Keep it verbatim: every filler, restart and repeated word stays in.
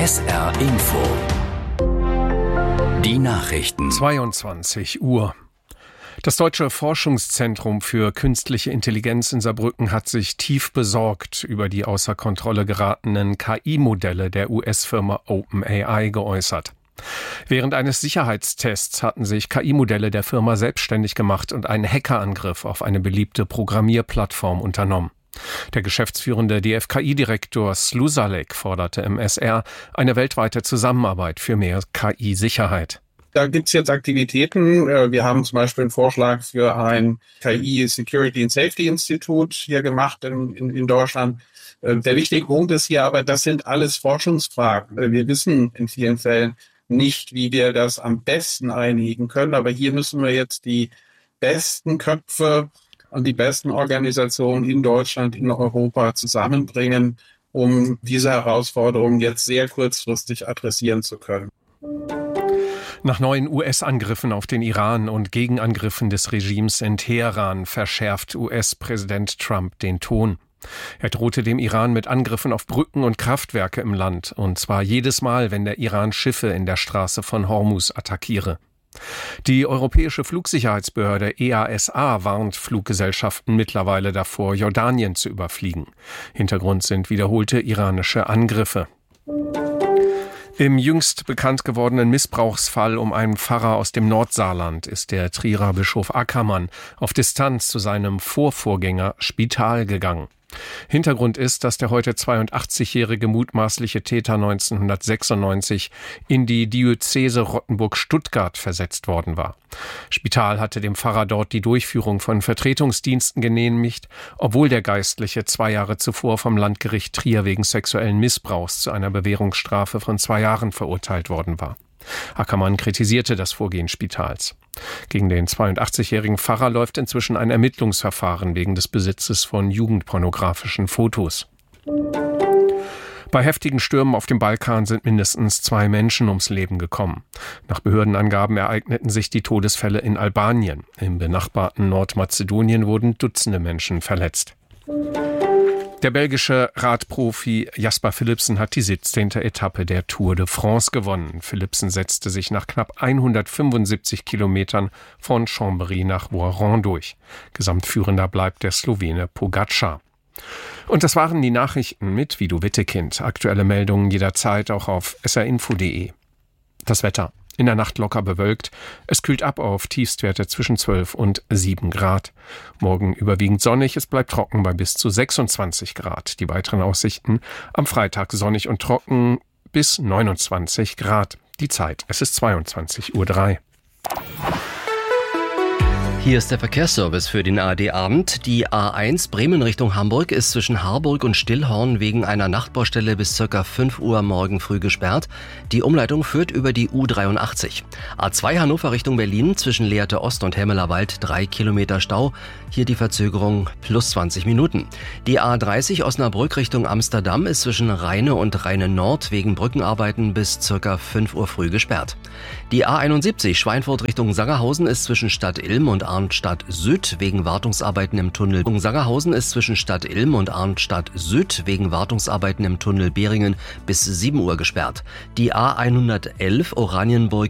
S R Info. Die Nachrichten. zweiundzwanzig Uhr. Das Deutsche Forschungszentrum für künstliche Intelligenz in Saarbrücken hat sich tief besorgt über die außer Kontrolle geratenen K I-Modelle der U S-Firma OpenAI geäußert. Während eines Sicherheitstests hatten sich K I-Modelle der Firma selbstständig gemacht und einen Hackerangriff auf eine beliebte Programmierplattform unternommen. Der geschäftsführende D F K I-Direktor Slusalek forderte im S R eine weltweite Zusammenarbeit für mehr K I-Sicherheit. Da gibt es jetzt Aktivitäten. Wir haben zum Beispiel einen Vorschlag für ein K I Security and Safety Institute hier gemacht in, in, in Deutschland. Der wichtige Punkt ist hier aber, das sind alles Forschungsfragen. Wir wissen in vielen Fällen nicht, wie wir das am besten einhegen können. Aber hier müssen wir jetzt die besten Köpfe und die besten Organisationen in Deutschland, in Europa zusammenbringen, um diese Herausforderungen jetzt sehr kurzfristig adressieren zu können. Nach neuen U S-Angriffen auf den Iran und Gegenangriffen des Regimes in Teheran verschärft U S-Präsident Trump den Ton. Er drohte dem Iran mit Angriffen auf Brücken und Kraftwerke im Land, und zwar jedes Mal, wenn der Iran Schiffe in der Straße von Hormuz attackiere. Die Europäische Flugsicherheitsbehörde E A S A warnt Fluggesellschaften mittlerweile davor, Jordanien zu überfliegen. Hintergrund sind wiederholte iranische Angriffe. Im jüngst bekannt gewordenen Missbrauchsfall um einen Pfarrer aus dem Nordsaarland ist der Trierer Bischof Ackermann auf Distanz zu seinem Vorvorgänger Spital gegangen. Hintergrund ist, dass der heute zweiundachtzigjährige mutmaßliche Täter neunzehnhundertsechsundneunzig in die Diözese Rottenburg-Stuttgart versetzt worden war. Spital hatte dem Pfarrer dort die Durchführung von Vertretungsdiensten genehmigt, obwohl der Geistliche zwei Jahre zuvor vom Landgericht Trier wegen sexuellen Missbrauchs zu einer Bewährungsstrafe von zwei Jahren verurteilt worden war. Ackermann kritisierte das Vorgehen Spitals. Gegen den zweiundachtzigjährigen Pfarrer läuft inzwischen ein Ermittlungsverfahren wegen des Besitzes von jugendpornografischen Fotos. Bei heftigen Stürmen auf dem Balkan sind mindestens zwei Menschen ums Leben gekommen. Nach Behördenangaben ereigneten sich die Todesfälle in Albanien. Im benachbarten Nordmazedonien wurden Dutzende Menschen verletzt. Der belgische Radprofi Jasper Philipsen hat die siebzehnte Etappe der Tour de France gewonnen. Philipsen setzte sich nach knapp hundertfünfundsiebzig Kilometern von Chambéry nach Voiron durch. Gesamtführender bleibt der Slowene Pogačar. Und das waren die Nachrichten mit Vido Wittekind. Aktuelle Meldungen jederzeit auch auf s r info punkt d e. Das Wetter. In der Nacht locker bewölkt. Es kühlt ab auf Tiefstwerte zwischen zwölf und sieben Grad. Morgen überwiegend sonnig, es bleibt trocken bei bis zu sechsundzwanzig Grad. Die weiteren Aussichten: am Freitag sonnig und trocken bis neunundzwanzig Grad. Die Zeit, es ist zweiundzwanzig Uhr drei. Hier ist der Verkehrsservice für den A R D-Abend. Die A eins Bremen Richtung Hamburg ist zwischen Harburg und Stillhorn wegen einer Nachtbaustelle bis ca. fünf Uhr morgen früh gesperrt. Die Umleitung führt über die U dreiundachtzig. A zwei Hannover Richtung Berlin zwischen Lehrte Ost und Hemmelerwald drei Kilometer Stau. Hier die Verzögerung plus zwanzig Minuten. Die A dreißig Osnabrück Richtung Amsterdam ist zwischen Rheine und Rheine Nord wegen Brückenarbeiten bis ca. fünf Uhr früh gesperrt. Die A einundsiebzig Schweinfurt Richtung Sangerhausen ist zwischen Stadt Ilm und Arnstadt Süd wegen Wartungsarbeiten im Tunnel. Sangerhausen ist zwischen Stadt Ilm und Arnstadt Süd wegen Wartungsarbeiten im Tunnel Behringen bis sieben Uhr gesperrt. Die A hundertelf Oranienburg